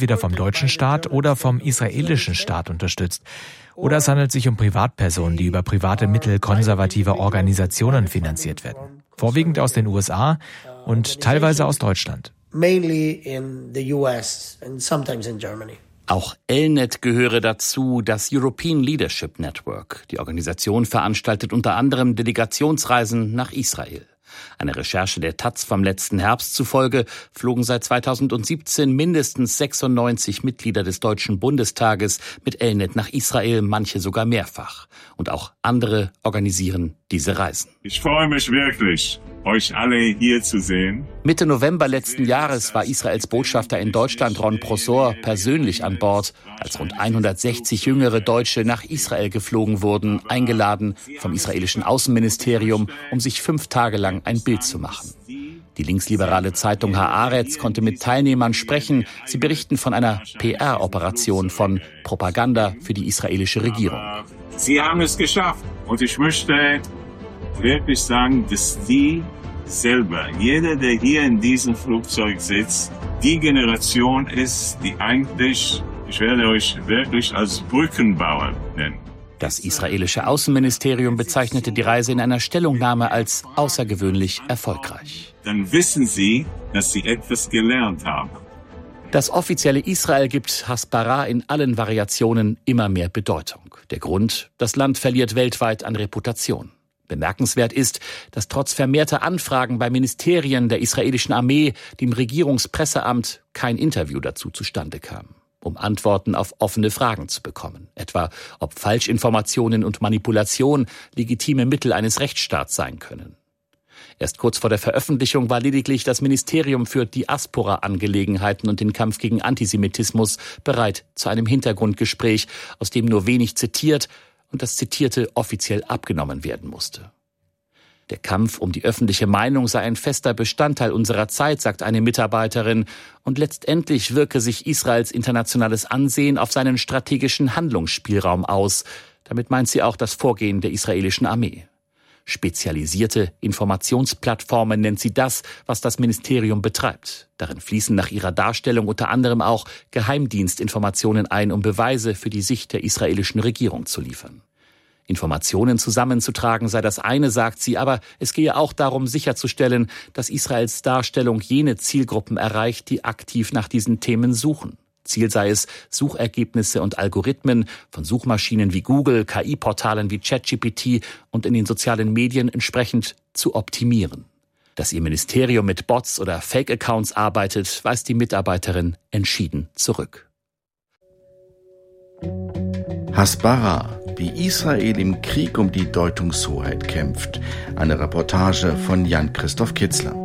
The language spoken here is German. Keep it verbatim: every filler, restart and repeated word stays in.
entweder vom deutschen Staat oder vom israelischen Staat unterstützt. Oder es handelt sich um Privatpersonen, die über private Mittel konservativer Organisationen finanziert werden. Vorwiegend aus den U S A und teilweise aus Deutschland. Mainly in the U S and sometimes in Germany. Auch Elnet gehöre dazu, das European Leadership Network. Die Organisation veranstaltet unter anderem Delegationsreisen nach Israel. Einer Recherche der Taz vom letzten Herbst zufolge flogen seit zweitausendsiebzehn mindestens sechsundneunzig Mitglieder des Deutschen Bundestages mit Elnet nach Israel, manche sogar mehrfach. Und auch andere organisieren diese Reisen. Ich freue mich wirklich, euch alle hier zu sehen. Mitte November letzten Jahres war Israels Botschafter in Deutschland, Ron Prosor, persönlich an Bord, als rund hundertsechzig jüngere Deutsche nach Israel geflogen wurden, eingeladen vom israelischen Außenministerium, um sich fünf Tage lang ein Bild zu machen. Die linksliberale Zeitung Haaretz konnte mit Teilnehmern sprechen. Sie berichten von einer P R-Operation, von Propaganda für die israelische Regierung. Sie haben es geschafft. Und ich möchte wirklich sagen, dass die selber, jeder, der hier in diesem Flugzeug sitzt, die Generation ist, die eigentlich, ich werde euch wirklich als Brückenbauer nennen. Das israelische Außenministerium bezeichnete die Reise in einer Stellungnahme als außergewöhnlich erfolgreich. Dann wissen Sie, dass Sie etwas gelernt haben. Das offizielle Israel gibt Hasbara in allen Variationen immer mehr Bedeutung. Der Grund: Das Land verliert weltweit an Reputation. Bemerkenswert ist, dass trotz vermehrter Anfragen bei Ministerien der israelischen Armee, dem Regierungspresseamt, kein Interview dazu zustande kam, um Antworten auf offene Fragen zu bekommen. Etwa, ob Falschinformationen und Manipulation legitime Mittel eines Rechtsstaats sein können. Erst kurz vor der Veröffentlichung war lediglich das Ministerium für Diaspora-Angelegenheiten und den Kampf gegen Antisemitismus bereit zu einem Hintergrundgespräch, aus dem nur wenig zitiert und das Zitierte offiziell abgenommen werden musste. Der Kampf um die öffentliche Meinung sei ein fester Bestandteil unserer Zeit, sagt eine Mitarbeiterin, und letztendlich wirke sich Israels internationales Ansehen auf seinen strategischen Handlungsspielraum aus. Damit meint sie auch das Vorgehen der israelischen Armee. Spezialisierte Informationsplattformen nennt sie das, was das Ministerium betreibt. Darin fließen nach ihrer Darstellung unter anderem auch Geheimdienstinformationen ein, um Beweise für die Sicht der israelischen Regierung zu liefern. Informationen zusammenzutragen sei das eine, sagt sie, aber es gehe auch darum, sicherzustellen, dass Israels Darstellung jene Zielgruppen erreicht, die aktiv nach diesen Themen suchen. Ziel sei es, Suchergebnisse und Algorithmen von Suchmaschinen wie Google, K I-Portalen wie ChatGPT und in den sozialen Medien entsprechend zu optimieren. Dass ihr Ministerium mit Bots oder Fake-Accounts arbeitet, weist die Mitarbeiterin entschieden zurück. Hasbara, wie Israel im Krieg um die Deutungshoheit kämpft. Eine Reportage von Jan-Christoph Kitzler.